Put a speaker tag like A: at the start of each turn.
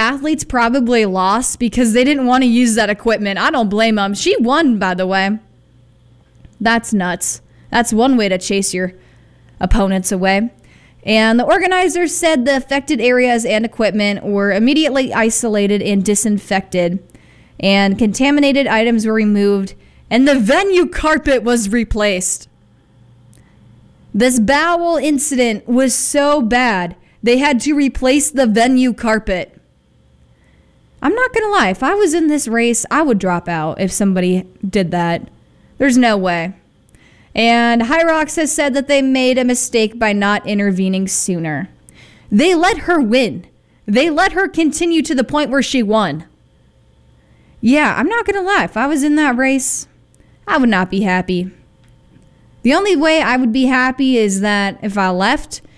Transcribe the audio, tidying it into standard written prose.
A: athletes probably lost because they didn't want to use that equipment. I don't blame them. She won, by the way. That's nuts. That's one way to chase your opponents away. And the organizers said the affected areas and equipment were immediately isolated and disinfected, and contaminated items were removed, and the venue carpet was replaced. This bowel incident was so bad, they had to replace the venue carpet. I'm not going to lie. If I was in this race, I would drop out if somebody did that. There's no way. And Hyrox has said that they made a mistake by not intervening sooner. They let her win. They let her continue to the point where she won. Yeah, I'm not going to lie. If I was in that race, I would not be happy. The only way I would be happy is that if I left,